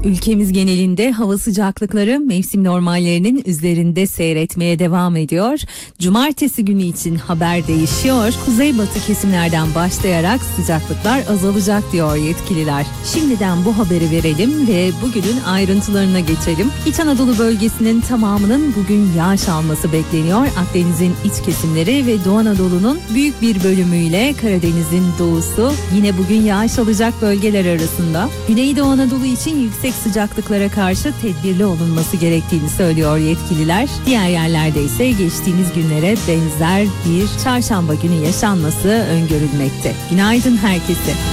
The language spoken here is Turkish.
Ülkemiz genelinde hava sıcaklıkları mevsim normallerinin üzerinde seyretmeye devam ediyor. Cumartesi günü için haber değişiyor. Kuzeybatı kesimlerden başlayarak sıcaklıklar azalacak diyor yetkililer. Şimdiden bu haberi verelim ve bugünün ayrıntılarına geçelim. İç Anadolu bölgesinin tamamının bugün yağış alması bekleniyor. Akdeniz'in iç kesimleri ve Doğu Anadolu'nun büyük bir bölümüyle Karadeniz'in doğusu yine bugün yağış alacak bölgeler arasında. Güneydoğu Anadolu için yüksek sıcaklıklara karşı tedbirli olunması gerektiğini söylüyor yetkililer. Diğer yerlerde ise geçtiğimiz günlere benzer bir çarşamba günü yaşanması öngörülmekte. Günaydın herkese.